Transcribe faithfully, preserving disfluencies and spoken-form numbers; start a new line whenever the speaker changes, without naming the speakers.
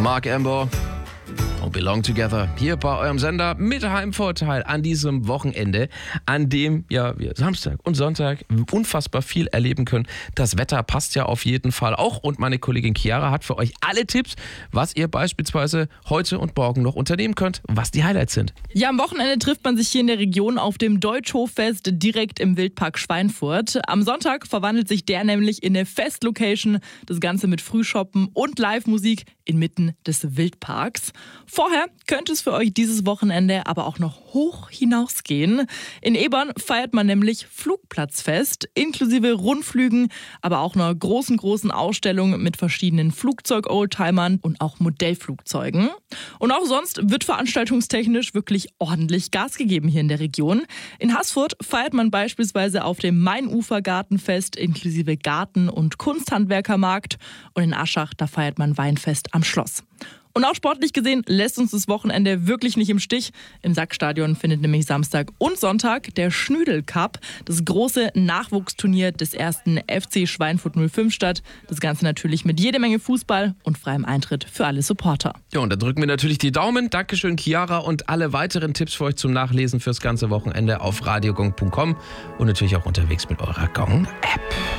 Mark Amber und Belong Together hier bei eurem Sender mit Heimvorteil an diesem Wochenende, an dem ja wir Samstag und Sonntag unfassbar viel erleben können. Das Wetter passt ja auf jeden Fall auch und meine Kollegin Chiara hat für euch alle Tipps, was ihr beispielsweise heute und morgen noch unternehmen könnt, was die Highlights sind.
Ja, am Wochenende trifft man sich hier in der Region auf dem Deutschhoffest direkt im Wildpark Schweinfurt. Am Sonntag verwandelt sich der nämlich in eine Festlocation, das Ganze mit Frühshoppen und Live-Musik inmitten des Wildparks. Vorher könnte es für euch dieses Wochenende aber auch noch hoch hinausgehen. In Ebern feiert man nämlich Flugplatzfest, inklusive Rundflügen, aber auch einer großen, großen Ausstellung mit verschiedenen Flugzeug-Oldtimern und auch Modellflugzeugen. Und auch sonst wird veranstaltungstechnisch wirklich ordentlich Gas gegeben hier in der Region. In Haßfurt feiert man beispielsweise auf dem Mainufer-Gartenfest inklusive Garten- und Kunsthandwerkermarkt. Und in Aschach, da feiert man Weinfest am Schloss. Und auch sportlich gesehen lässt uns das Wochenende wirklich nicht im Stich. Im Sackstadion findet nämlich Samstag und Sonntag der Schnüdel Cup, das große Nachwuchsturnier des ersten F C Schweinfurt null fünf statt. Das Ganze natürlich mit jede Menge Fußball und freiem Eintritt für alle Supporter.
Ja, und da drücken wir natürlich die Daumen. Dankeschön, Chiara, und alle weiteren Tipps für euch zum Nachlesen fürs ganze Wochenende auf radiogong punkt com und natürlich auch unterwegs mit eurer Gong-App.